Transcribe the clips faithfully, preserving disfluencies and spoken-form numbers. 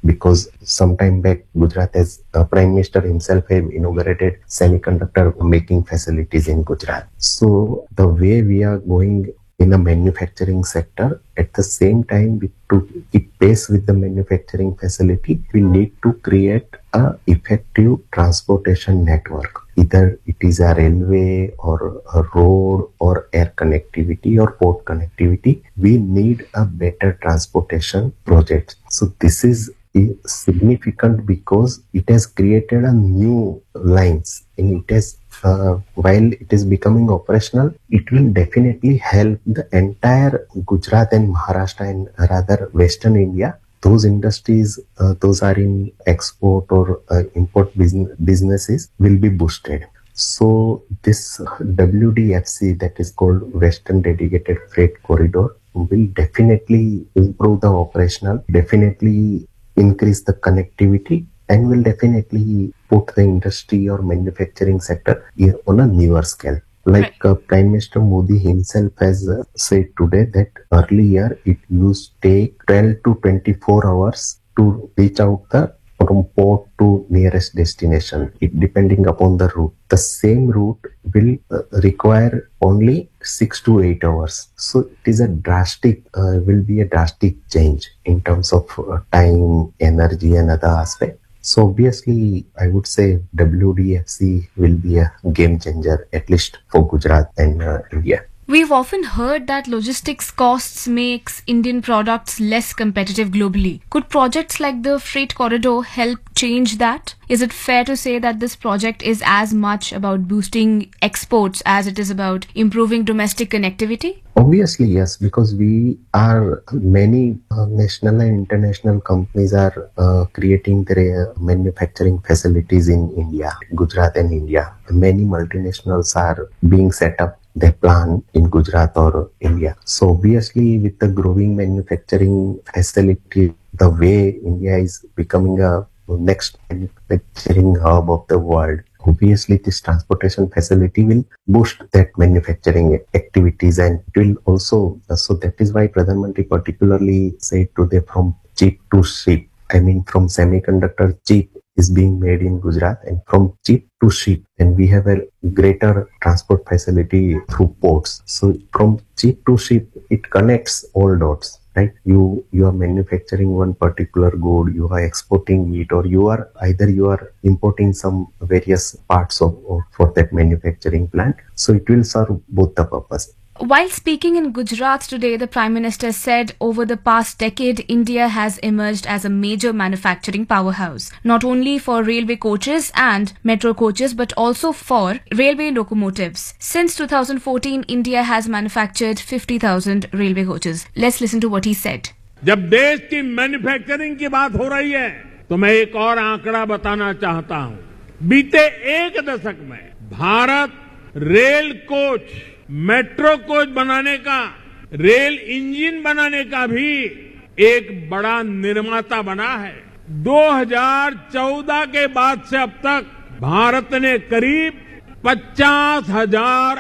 because sometime back Gujarat as uh, Prime Minister himself have inaugurated semiconductor making facilities in Gujarat. So the way we are going in the manufacturing sector, at the same time, we, to keep pace with the manufacturing facility, we need to create a effective transportation network. Either it is a railway or a road or air connectivity or port connectivity, we need a better transportation project. So this is significant because it has created a new lines and it has uh, while it is becoming operational, it will definitely help the entire Gujarat and Maharashtra and rather Western India. Those industries, uh, those are in export or uh, import business, businesses will be boosted. So this W D F C, that is called Western Dedicated Freight Corridor, will definitely improve the operational, definitely increase the connectivity, and will definitely put the industry or manufacturing sector on a newer scale. Like uh, Prime Minister Modi himself has uh, said today that earlier it used to take twelve to twenty-four hours to reach out the from port to nearest destination, it depending upon the route. The same route will uh, require only six to eight hours. So it is a drastic, uh, will be a drastic change in terms of uh, time, energy and other aspects. So obviously, I would say W D F C will be a game changer, at least for Gujarat and uh, India. We've often heard that logistics costs makes Indian products less competitive globally. Could projects like the freight corridor help change that? Is it fair to say that this project is as much about boosting exports as it is about improving domestic connectivity? Obviously, yes, because we are, many uh, national and international companies are uh, creating their manufacturing facilities in India, Gujarat and India. Many multinationals are being set up their plant in Gujarat or India. So obviously with the growing manufacturing facility, the way India is becoming a next manufacturing hub of the world, obviously this transportation facility will boost that manufacturing activities, and it will also, so that is why Pradhan Mantri particularly said today from chip to ship. I mean from semiconductor chip is being made in Gujarat, and from chip to ship, and we have a greater transport facility through ports. So from chip to ship, it connects all dots, right? You you are manufacturing one particular good, you are exporting it, or you are either you are importing some various parts of, of for that manufacturing plant. So it will serve both the purpose. While speaking in Gujarat today, the Prime Minister said over the past decade, India has emerged as a major manufacturing powerhouse, not only for railway coaches and metro coaches, but also for railway locomotives. Since two thousand fourteen, India has manufactured fifty thousand railway coaches. Let's listen to what he said. जब देश की manufacturing की बात हो रही है, तो मैं एक और आंकड़ा बताना चाहता हूं। बीते एक दशक में Bharat rail coach, metro coach बनाने का, रेल इंजन बनाने का भी एक बड़ा निर्माता बना है। दो हज़ार चौदह के बाद से अब तक भारत ने करीब पचास हजार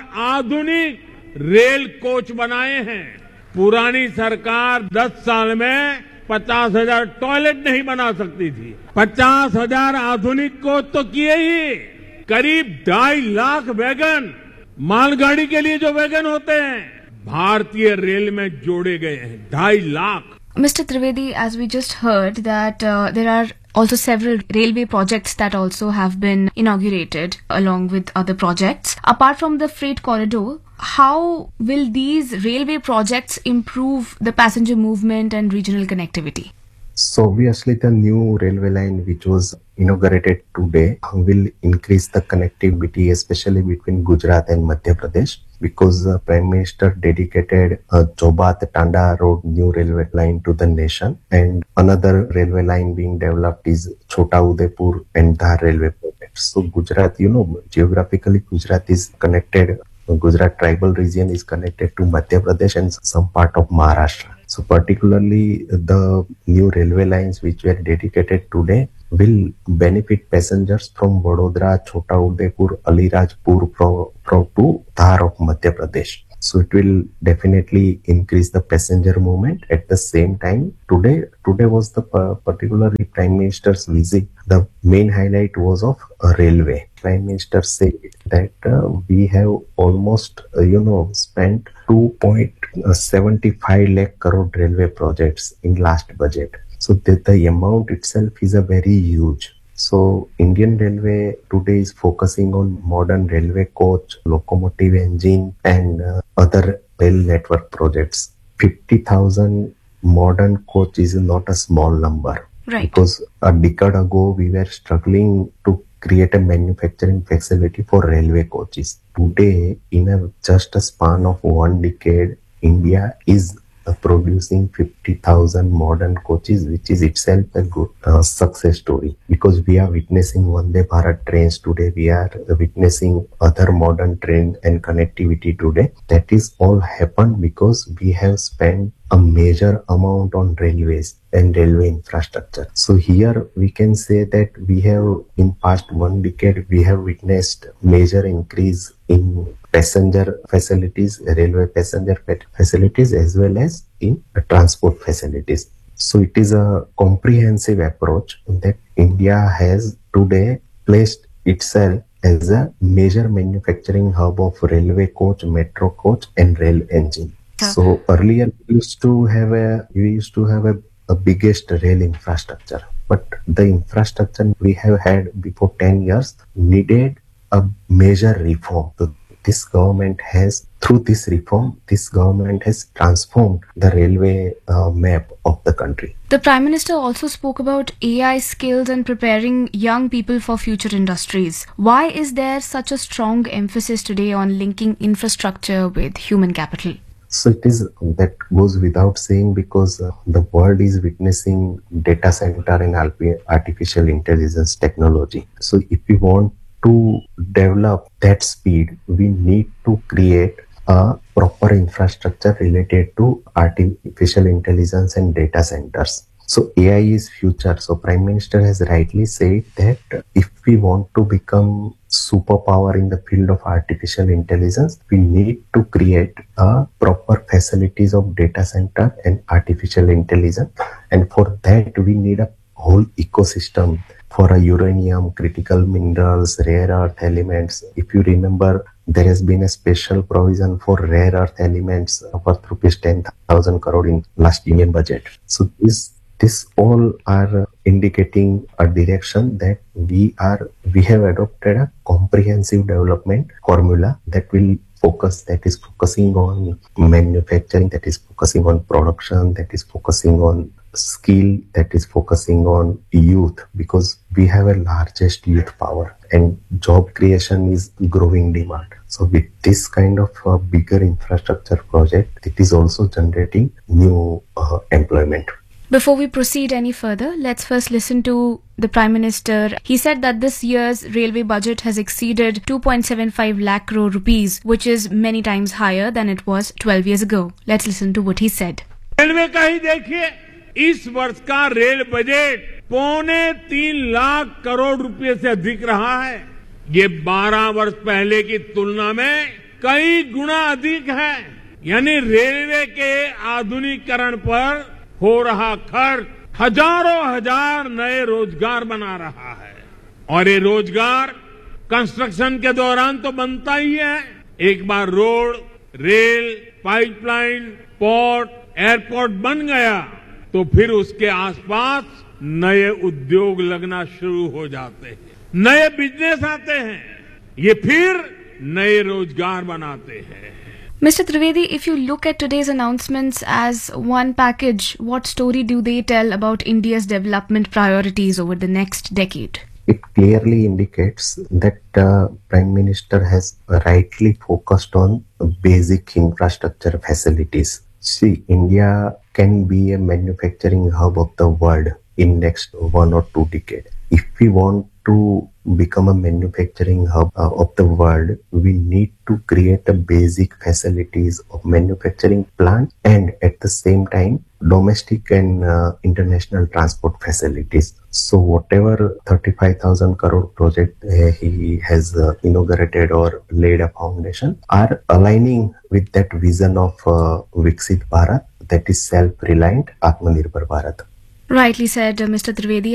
आधुनिक रेल कोच बनाए हैं। पुरानी सरकार दस साल में पचास हजार टॉयलेट नहीं बना सकती थी। पचास हजार आधुनिक कोच तो किए ही, करीब ढाई लाख वैगन, मालगाड़ी के लिए जो वैगन होते हैं, भारतीय रेल में जोड़े गए हैं, ढाई lakh. Mister Trivedi, as we just heard that uh, there are also several railway projects that also have been inaugurated along with other projects. Apart from the freight corridor, how will these railway projects improve the passenger movement and regional connectivity? So obviously the new railway line which was inaugurated today will increase the connectivity, especially between Gujarat and Madhya Pradesh, because the Prime Minister dedicated a Jobat-Tanda Road new railway line to the nation, and another railway line being developed is Chota Udaipur and Dhar railway project. So Gujarat, you know, geographically Gujarat is connected, Gujarat tribal region is connected to Madhya Pradesh and some part of Maharashtra. So particularly the new railway lines which were dedicated today will benefit passengers from Vadodara, Chota Udaipur, Alirajpur from, from to Dhar of Madhya Pradesh. So it will definitely increase the passenger movement. At the same time, today, today was the particularly Prime Minister's visit. The main highlight was of a railway. Prime Minister said that uh, we have almost, uh, you know, spent two point seven five lakh crore railway projects in last budget. So the, the amount itself is a very huge. So Indian Railway today is focusing on modern railway coach, locomotive engine and uh, other rail network projects. fifty thousand modern coach is not a small number. Right. Because a decade ago we were struggling to create a manufacturing facility for railway coaches. Today, in a just a span of one decade, India is uh, producing fifty thousand modern coaches, which is itself a good uh, success story. Because we are witnessing Vande Bharat trains today, we are witnessing other modern train and connectivity today. That is all happened because we have spent a major amount on railways and railway infrastructure. So here we can say that we have in past one decade we have witnessed major increase in passenger facilities, railway passenger facilities as well as in transport facilities. So it is a comprehensive approach that India has today placed itself as a major manufacturing hub of railway coach, metro coach and rail engine. So earlier we used to have a we used to have a, a biggest rail infrastructure, but the infrastructure we have had before ten years needed a major reform. So this government has, through this reform, this government has transformed the railway uh, map of the country. The Prime Minister also spoke about A I skills and preparing young people for future industries. Why is there such a strong emphasis today on linking infrastructure with human capital? So it is, that goes without saying because uh, the world is witnessing data center and artificial intelligence technology. So if we want to develop that speed, we need to create a proper infrastructure related to artificial intelligence and data centers. So A I is future. So Prime Minister has rightly said that if we want to become superpower in the field of artificial intelligence, we need to create a proper facilities of data center and artificial intelligence. And for that, we need a whole ecosystem for a uranium, critical minerals, rare earth elements. If you remember, there has been a special provision for rare earth elements worth rupees ten thousand crore in last Union budget. So this This all are indicating a direction that we are, we have adopted a comprehensive development formula that will focus, that is focusing on manufacturing, that is focusing on production, that is focusing on skill, that is focusing on youth, because we have a largest youth power and job creation is growing demand. So with this kind of uh, bigger infrastructure project, it is also generating new uh, employment. Before we proceed any further, let's first listen to the Prime Minister. He said that this year's railway budget has exceeded two point seven five lakh crore rupees, which is many times higher than it was twelve years ago. Let's listen to what he said. Railway का ही देखिए, इस वर्ष का rail budget पौने तीन लाख करोड़ रुपए से अधिक रहा है। ये बारह वर्ष पहले की तुलना में कई गुना अधिक है। यानी रेलवे के आधुनिकीकरण पर हो रहा खर्च हजारों हजार नए रोजगार बना रहा है और ये रोजगार कंस्ट्रक्शन के दौरान तो बनता ही है। एक बार road, rail, pipeline, port, airport बन गया तो फिर उसके आसपास नए उद्योग लगना शुरू हो जाते हैं, नए बिजनेस आते हैं, ये फिर नए रोजगार बनाते हैं। Mister Trivedi, if you look at today's announcements as one package, what story do they tell about India's development priorities over the next decade? It clearly indicates that uh, Prime Minister has rightly focused on basic infrastructure facilities. See, India can be a manufacturing hub of the world in next one or two decades. If we want to become a manufacturing hub uh, of the world, we need to create the basic facilities of manufacturing plant and at the same time domestic and uh, international transport facilities. So whatever thirty-five thousand crore project uh, he has uh, inaugurated or laid a foundation are aligning with that vision of uh, Viksit Bharat, that is self-reliant Atmanirbhar Bharat. Rightly said, uh, Mister Trivedi.